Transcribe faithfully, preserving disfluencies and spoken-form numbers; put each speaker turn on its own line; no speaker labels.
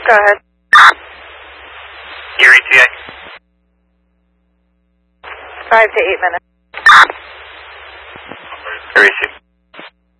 Go ahead.
Your E T A.
Five to eight minutes.
Your issue.